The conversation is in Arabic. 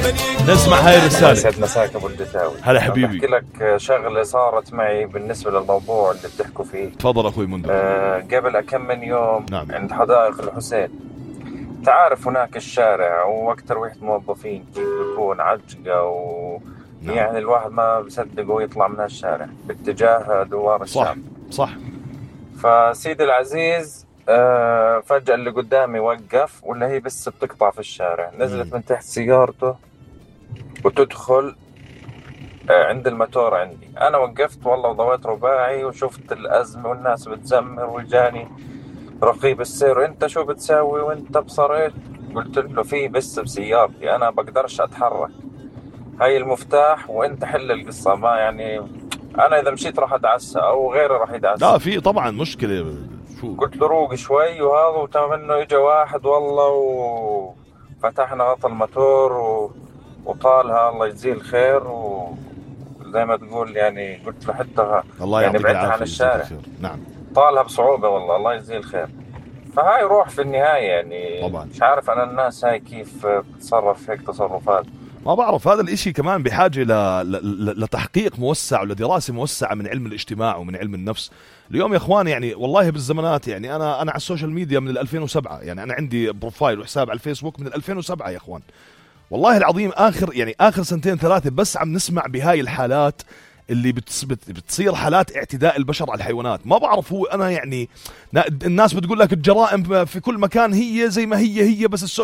نسمع هاي الرسالة. سعد مساك ابو الدتاوي. هلا حبيبي. بحكي لك شغله صارت معي بالنسبه للموضوع اللي بتحكوا فيه. تفضل اخوي منذر. قبل كم من يوم نعم. عند حدائق الحسين، تعرف هناك الشارع واكثر وحده موظفين كيف بيكون عجقه نعم. يعني الواحد ما بصدق ويطلع من هالشارع باتجاه دوار الشام. صح. فسيد العزيز فجأة اللي قدامي وقف، ولا هي بس بتقطع في الشارع، نزلت من تحت سيارته وتدخل عند الماتور عندي. أنا وقفت والله وضويت رباعي وشفت الأزمة والناس بتزمر، وجاني رقيب السير، أنت شو بتساوي وأنت بصريت؟ قلت له في بس بسيارتي أنا بقدرش أتحرك، هاي المفتاح وأنت حل القصة. ما يعني أنا إذا مشيت راح أتعسى أو غيري راح يتعسى. لا في طبعا مشكلة. شو قلت له روق شوي وهذا، وتم انه اجى واحد والله وفتحنا غطا الماتور وطالها الله يجزيه الخير، وزي ما تقول يعني قلت له حتى الله يعني يعطيك بعدها عن الشارع. نعم. طالها بصعوبة والله الله يجزيه الخير. فهاي روح في النهاية يعني طبعا. مش عارف أنا الناس هاي كيف بتتصرف هيك تصرفات. ما بعرف، هذا الاشي كمان بحاجة لتحقيق موسع ولدراسة موسعة من علم الاجتماع ومن علم النفس. اليوم يا اخوان يعني والله بالزمانات، يعني انا على السوشيال ميديا من 2007، يعني انا عندي بروفايل وحساب على الفيسبوك من 2007 يا اخوان. والله العظيم اخر سنتين ثلاثة بس عم نسمع بهاي الحالات اللي بتصير حالات اعتداء البشر على الحيوانات. ما بعرف، هو انا يعني الناس بتقول لك الجرائم في كل مكان هي زي ما هي بس